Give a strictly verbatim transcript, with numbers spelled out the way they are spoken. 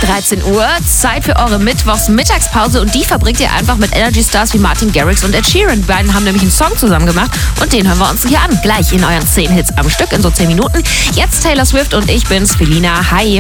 dreizehn Uhr, Zeit für eure Mittwochs-Mittagspause und die verbringt ihr einfach mit Energy-Stars wie Martin Garrix und Ed Sheeran. Die beiden haben nämlich einen Song zusammen gemacht und den hören wir uns hier an. Gleich in euren zehn Hits am Stück in so zehn Minuten. Jetzt Taylor Swift und ich bin's, Felina. Hi.